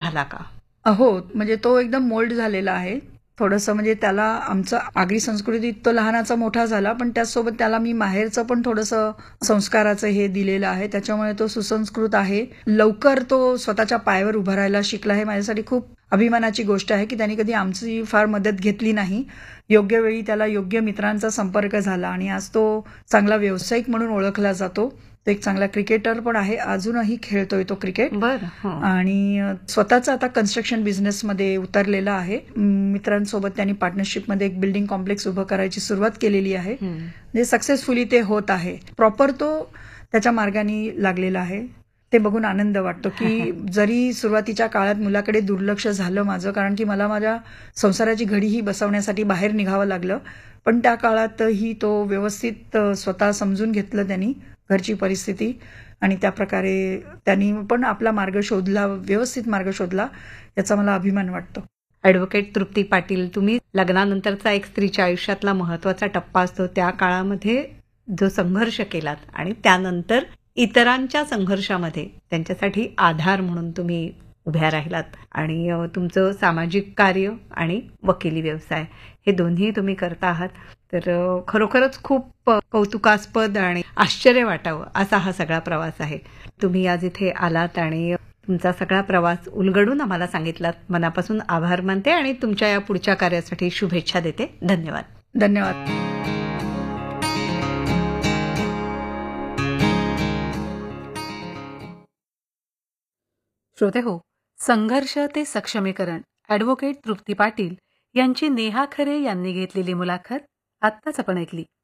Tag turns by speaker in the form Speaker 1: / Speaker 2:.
Speaker 1: झाला का?
Speaker 2: हो, म्हणजे तो एकदम मोल्ड झालेला आहे. थोडंसं म्हणजे त्याला आमचं आगरी संस्कृतीत तो लहानाचा मोठा झाला, पण त्याचसोबत त्याला मी माहेरचं पण थोडंसं संस्काराचं हे दिलेलं आहे. त्याच्यामुळे तो सुसंस्कृत आहे. लवकर तो स्वतःच्या पायावर उभं राहायला शिकला. हे माझ्यासाठी खूप अभिमानाची गोष्ट आहे की त्यांनी कधी आमची फार मदत घेतली नाही. योग्य वेळी त्याला योग्य मित्रांचा संपर्क झाला आणि आज तो चांगला व्यावसायिक म्हणून ओळखला जातो. तो एक चांगला क्रिकेटर पण आहे. अजूनही खेळतोय तो क्रिकेट.
Speaker 1: बरं.
Speaker 2: आणि स्वतःचा आता कन्स्ट्रक्शन बिझनेसमध्ये उतरलेला आहे. मित्रांसोबत त्यांनी पार्टनरशिपमध्ये एक बिल्डिंग कॉम्प्लेक्स उभं करायची सुरुवात केलेली आहे. म्हणजे सक्सेसफुली ते होत आहे. प्रॉपर तो त्याच्या मार्गाने लागलेला आहे. ते बघून आनंद वाटतो की जरी सुरुवातीच्या काळात मुलाकडे दुर्लक्ष झालं माझं, कारण की मला माझ्या संसाराची घडीही बसवण्यासाठी बाहेर निघावं लागलं, पण त्या काळातही तो व्यवस्थित स्वतः समजून घेतलं त्यांनी घरची परिस्थिती आणि त्या प्रकारे त्यांनी पण आपला मार्ग शोधला, व्यवस्थित मार्ग शोधला. याचा मला अभिमान वाटतो.
Speaker 1: ॲडव्होकेट तृप्ती पाटील, तुम्ही लग्नानंतरचा एक स्त्रीच्या आयुष्यातला महत्वाचा टप्पा असतो, त्या काळामध्ये जो संघर्ष केलात आणि त्यानंतर इतरांच्या संघर्षामध्ये त्यांच्यासाठी आधार म्हणून तुम्ही उभ्या राहिलात आणि तुमचं सामाजिक कार्य आणि वकिली व्यवसाय हे दोन्ही तुम्ही करता आहात. तर खरोखरच खूप कौतुकास्पद आणि आश्चर्य वाटावं असा हा सगळा प्रवास आहे. तुम्ही आज इथे आलात आणि तुमचा सगळा प्रवास उलगडून आम्हाला सांगितलात. मनापासून आभार मानते आणि तुमच्या या पुढच्या कार्यासाठी शुभेच्छा देते. धन्यवाद.
Speaker 2: धन्यवाद.
Speaker 3: श्रोते हो, संघर्ष ते सक्षमीकरण ॲडव्होकेट तृप्ती पाटील यांची नेहा खरे यांनी घेतलेली मुलाखत आत्ताच आपण ऐकली.